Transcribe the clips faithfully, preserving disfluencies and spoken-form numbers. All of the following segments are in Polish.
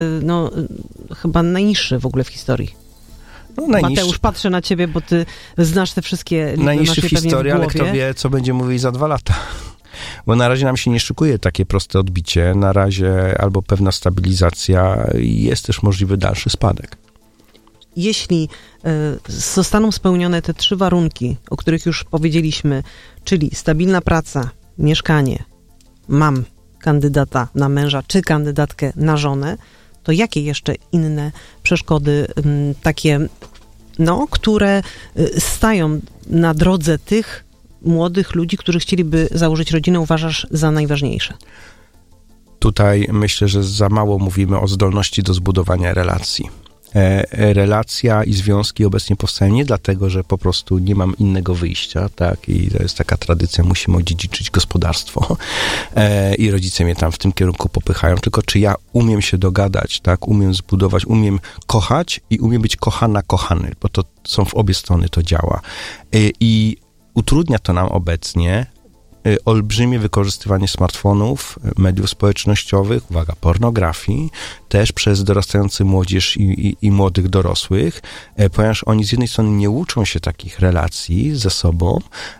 no, chyba najniższy w ogóle w historii. No, najniższy. Mateusz, patrzę na ciebie, bo ty znasz te wszystkie liczby. Najniższy w historii, ale kto wie, co będzie mówił za dwa lata. Bo na razie nam się nie szykuje takie proste odbicie. Na razie albo pewna stabilizacja i jest też możliwy dalszy spadek. Jeśli y, zostaną spełnione te trzy warunki, o których już powiedzieliśmy, czyli stabilna praca, mieszkanie, mam kandydata na męża czy kandydatkę na żonę, to jakie jeszcze inne przeszkody y, takie, no, które y, stają na drodze tych młodych ludzi, którzy chcieliby założyć rodzinę, uważasz za najważniejsze? Tutaj myślę, że za mało mówimy o zdolności do zbudowania relacji. E, relacja i związki obecnie powstają nie dlatego, że po prostu nie mam innego wyjścia, tak, i to jest taka tradycja, musimy odziedziczyć gospodarstwo e, i rodzice mnie tam w tym kierunku popychają, tylko czy ja umiem się dogadać, tak, umiem zbudować, umiem kochać i umiem być kochana, kochany, bo to są w obie strony to działa. E, I utrudnia to nam obecnie olbrzymie wykorzystywanie smartfonów, mediów społecznościowych, uwaga, pornografii, też przez dorastający młodzież i, i, i młodych dorosłych, ponieważ oni z jednej strony nie uczą się takich relacji ze sobą,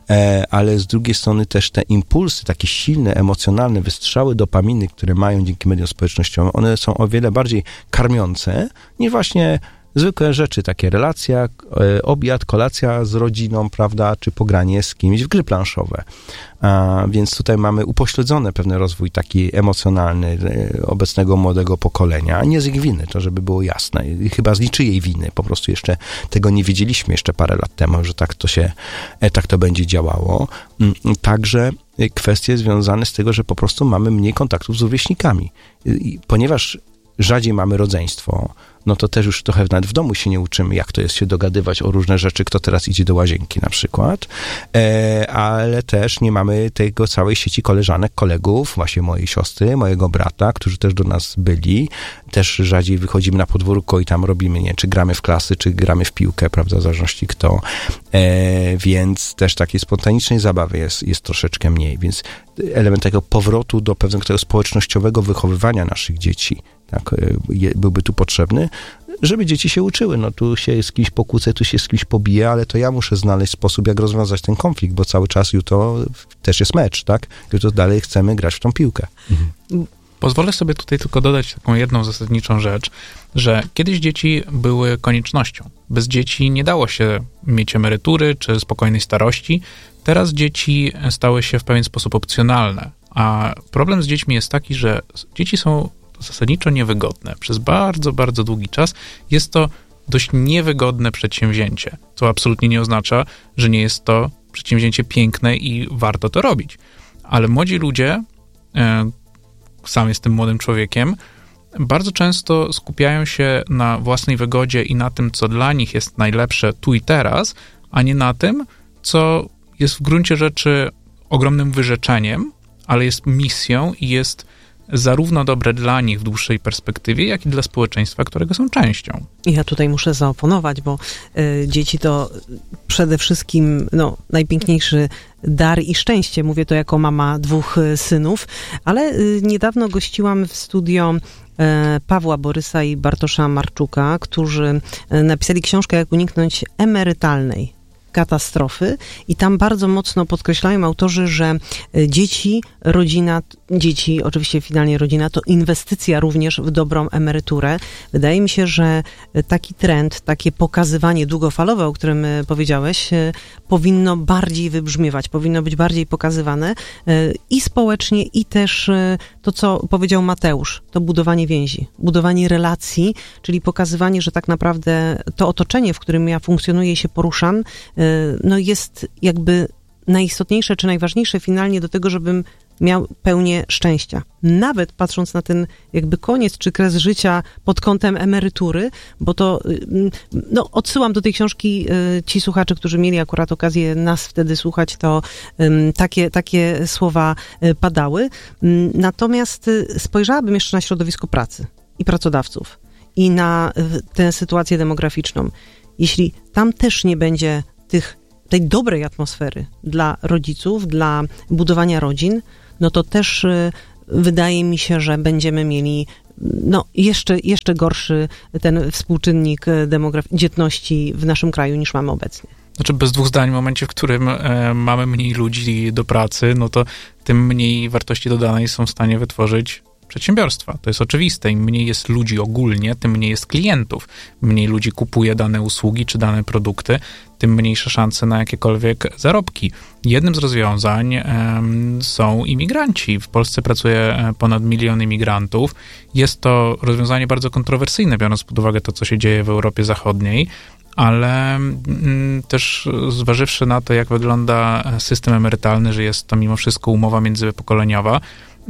ale z drugiej strony też te impulsy, takie silne, emocjonalne wystrzały dopaminy, które mają dzięki mediom społecznościowym, one są o wiele bardziej karmiące niż właśnie zwykłe rzeczy, takie relacja, obiad, kolacja z rodziną, prawda, czy pogranie z kimś w gry planszowe. A, więc tutaj mamy upośledzony pewien rozwój taki emocjonalny obecnego młodego pokolenia. Nie z ich winy, to żeby było jasne. Chyba z niczyjej winy. Po prostu jeszcze tego nie wiedzieliśmy jeszcze parę lat temu, że tak to się, tak to będzie działało. Także kwestie związane z tego, że po prostu mamy mniej kontaktów z rówieśnikami. I ponieważ rzadziej mamy rodzeństwo, no to też już trochę nawet w domu się nie uczymy, jak to jest się dogadywać o różne rzeczy, kto teraz idzie do łazienki na przykład, e, ale też nie mamy tego całej sieci koleżanek, kolegów, właśnie mojej siostry, mojego brata, którzy też do nas byli. Też rzadziej wychodzimy na podwórko i tam robimy, nie, czy gramy w klasy, czy gramy w piłkę, prawda, w zależności kto. E, więc też takiej spontanicznej zabawy jest, jest troszeczkę mniej, więc element tego powrotu do pewnego tego społecznościowego wychowywania naszych dzieci, tak, byłby tu potrzebny, żeby dzieci się uczyły. No tu się z kimś pokłócę, tu się z kimś pobije, ale to ja muszę znaleźć sposób, jak rozwiązać ten konflikt, bo cały czas jutro też jest mecz, tak? Jutro dalej chcemy grać w tą piłkę. Mhm. Pozwolę sobie tutaj tylko dodać taką jedną zasadniczą rzecz, że kiedyś dzieci były koniecznością. Bez dzieci nie dało się mieć emerytury czy spokojnej starości. Teraz dzieci stały się w pewien sposób opcjonalne. A problem z dziećmi jest taki, że dzieci są zasadniczo niewygodne. Przez bardzo, bardzo długi czas jest to dość niewygodne przedsięwzięcie, co absolutnie nie oznacza, że nie jest to przedsięwzięcie piękne i warto to robić. Ale młodzi ludzie, e, sam jestem młodym człowiekiem, bardzo często skupiają się na własnej wygodzie i na tym, co dla nich jest najlepsze tu i teraz, a nie na tym, co jest w gruncie rzeczy ogromnym wyrzeczeniem, ale jest misją i jest zarówno dobre dla nich w dłuższej perspektywie, jak i dla społeczeństwa, którego są częścią. Ja tutaj muszę zaoponować, bo y, dzieci to przede wszystkim no, najpiękniejszy dar i szczęście. Mówię to jako mama dwóch y, synów, ale y, niedawno gościłam w studio Pawła Borysa i Bartosza Marczuka, którzy napisali książkę Jak uniknąć emerytalnej katastrofy i tam bardzo mocno podkreślają autorzy, że dzieci, rodzina, dzieci, oczywiście finalnie rodzina, to inwestycja również w dobrą emeryturę. Wydaje mi się, że taki trend, takie pokazywanie długofalowe, o którym powiedziałeś, powinno bardziej wybrzmiewać, powinno być bardziej pokazywane i społecznie, i też to, co powiedział Mateusz, to budowanie więzi, budowanie relacji, czyli pokazywanie, że tak naprawdę to otoczenie, w którym ja funkcjonuję i się poruszam, no jest jakby najistotniejsze czy najważniejsze finalnie do tego, żebym miał pełnię szczęścia. Nawet patrząc na ten jakby koniec czy kres życia pod kątem emerytury, bo to, no odsyłam do tej książki, ci słuchacze, którzy mieli akurat okazję nas wtedy słuchać, to takie, takie słowa padały. Natomiast spojrzałabym jeszcze na środowisko pracy i pracodawców i na tę sytuację demograficzną. Jeśli tam też nie będzie tych, tej dobrej atmosfery dla rodziców, dla budowania rodzin, no to też y, wydaje mi się, że będziemy mieli no, jeszcze, jeszcze gorszy ten współczynnik demograf- dzietności w naszym kraju niż mamy obecnie. Znaczy bez dwóch zdań, w momencie, w którym e, mamy mniej ludzi do pracy, no to tym mniej wartości dodanej są w stanie wytworzyć przedsiębiorstwa. To jest oczywiste. Im mniej jest ludzi ogólnie, tym mniej jest klientów. Mniej ludzi kupuje dane usługi czy dane produkty, tym mniejsze szanse na jakiekolwiek zarobki. Jednym z rozwiązań um, są imigranci. W Polsce pracuje ponad milion imigrantów. Jest to rozwiązanie bardzo kontrowersyjne, biorąc pod uwagę to, co się dzieje w Europie Zachodniej, ale mm, też zważywszy na to, jak wygląda system emerytalny, że jest to mimo wszystko umowa międzypokoleniowa,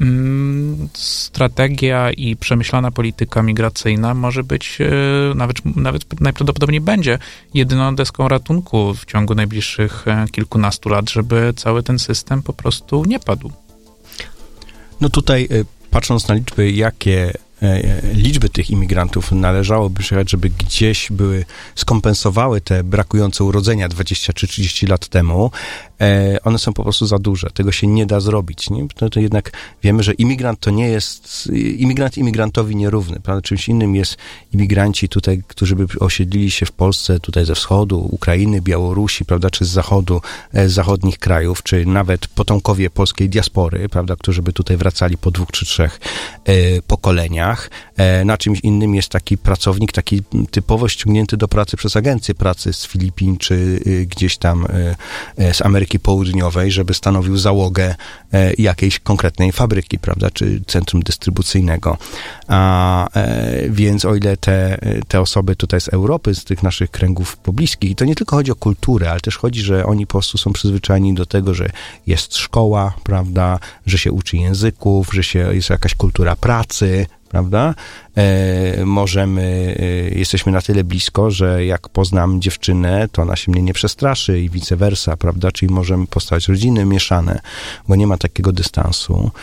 strategia i przemyślana polityka migracyjna może być, nawet, nawet najprawdopodobniej będzie jedyną deską ratunku w ciągu najbliższych kilkunastu lat, żeby cały ten system po prostu nie padł. No tutaj, patrząc na liczby, jakie liczby tych imigrantów należałoby przyjechać, żeby gdzieś były, skompensowały te brakujące urodzenia dwadzieścia czy trzydzieści lat temu, one są po prostu za duże. Tego się nie da zrobić. Nie? To, to jednak wiemy, że imigrant to nie jest, imigrant imigrantowi nierówny. Prawda? Czymś innym jest imigranci tutaj, którzy by osiedlili się w Polsce, tutaj ze wschodu, Ukrainy, Białorusi, prawda, czy z zachodu, z zachodnich krajów, czy nawet potomkowie polskiej diaspory, prawda, którzy by tutaj wracali po dwóch czy trzech e, pokoleniach. E, na czymś innym jest taki pracownik, taki typowo ściągnięty do pracy przez agencję pracy z Filipin, czy e, gdzieś tam e, z Ameryki Południowej, żeby stanowił załogę e, jakiejś konkretnej fabryki, prawda, czy centrum dystrybucyjnego. A, e, więc o ile te, te osoby tutaj z Europy, z tych naszych kręgów pobliskich, i to nie tylko chodzi o kulturę, ale też chodzi, że oni po prostu są przyzwyczajeni do tego, że jest szkoła, prawda, że się uczy języków, że się, jest jakaś kultura pracy, prawda? E, możemy, e, jesteśmy na tyle blisko, że jak poznam dziewczynę, to ona się mnie nie przestraszy i vice versa, prawda? Czyli możemy postawić rodziny mieszane, bo nie ma takiego dystansu.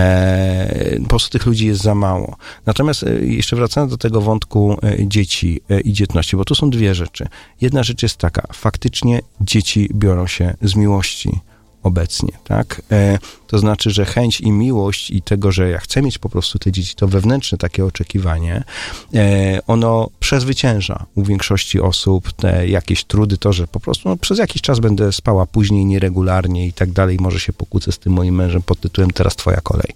E, po prostu tych ludzi jest za mało. Natomiast e, jeszcze wracając do tego wątku e, dzieci e, i dzietności, bo tu są dwie rzeczy. Jedna rzecz jest taka, faktycznie dzieci biorą się z miłości obecnie, tak? E, to znaczy, że chęć i miłość i tego, że ja chcę mieć po prostu te dzieci, to wewnętrzne takie oczekiwanie, e, ono przezwycięża u większości osób te jakieś trudy, to, że po prostu no, przez jakiś czas będę spała później, nieregularnie i tak dalej, może się pokłócę z tym moim mężem pod tytułem teraz twoja kolej.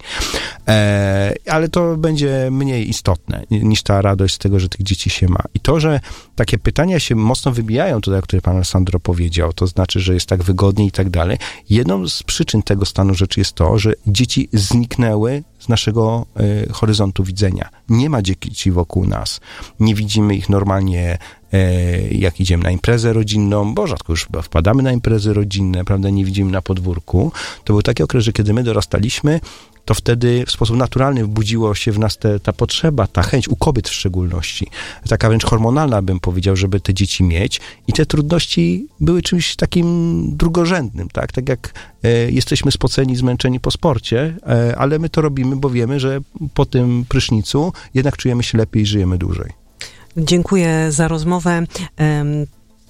E, ale to będzie mniej istotne niż ta radość z tego, że tych dzieci się ma. I to, że takie pytania się mocno wybijają tutaj, o których pan Alessandro powiedział, to znaczy, że jest tak wygodnie i tak dalej. Jedną z przyczyn tego stanu rzeczy jest to, że dzieci zniknęły z naszego y, horyzontu widzenia. Nie ma dzieci wokół nas. Nie widzimy ich normalnie, y, jak idziemy na imprezę rodzinną, bo rzadko już wpadamy na imprezy rodzinne, prawda, nie widzimy na podwórku. To był taki okres, że kiedy my dorastaliśmy, to wtedy w sposób naturalny budziło się w nas te, ta potrzeba, ta chęć, u kobiet w szczególności, taka wręcz hormonalna, bym powiedział, żeby te dzieci mieć i te trudności były czymś takim drugorzędnym, tak, tak jak e, jesteśmy spoceni, zmęczeni po sporcie, e, ale my to robimy, bo wiemy, że po tym prysznicu jednak czujemy się lepiej i żyjemy dłużej. Dziękuję za rozmowę. Um...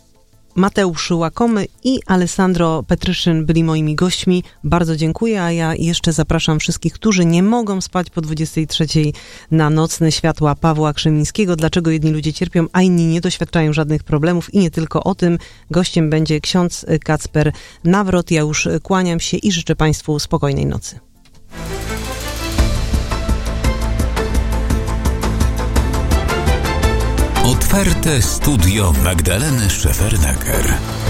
Mateusz Łakomy i Alessandro Petryszyn byli moimi gośćmi. Bardzo dziękuję, a ja jeszcze zapraszam wszystkich, którzy nie mogą spać po dwudziestej trzeciej na Nocne Światła Pawła Krzemińskiego. Dlaczego jedni ludzie cierpią, a inni nie doświadczają żadnych problemów i nie tylko o tym. Gościem będzie ksiądz Kacper Nawrot. Ja już kłaniam się i życzę Państwu spokojnej nocy. Otwarte studio Magdaleny Szefernaker.